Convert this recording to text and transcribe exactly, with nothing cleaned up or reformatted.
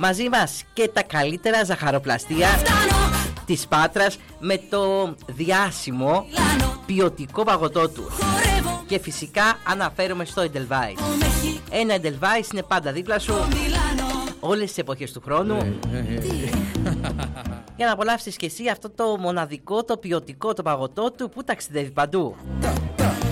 Μαζί μας και τα καλύτερα ζαχαροπλαστεία της Πάτρας με το διάσημο ποιοτικό παγωτό του. Και φυσικά αναφέρομαι στο Edelweiss. Ένα Edelweiss είναι πάντα δίπλα σου όλες τις εποχές του χρόνου για να απολαύσεις και εσύ αυτό το μοναδικό, το ποιοτικό, το παγωτό του που ταξιδεύει παντού.